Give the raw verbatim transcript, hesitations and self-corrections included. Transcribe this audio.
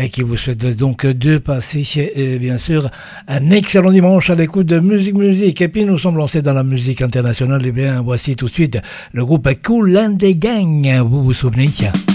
et qui vous souhaite donc de passer, euh, bien sûr, un excellent dimanche à l'écoute de Musique Musique. Et puis nous sommes lancés dans la musique internationale. Et bien, voici tout de suite le groupe Kool and the Gang. Vous vous souvenez?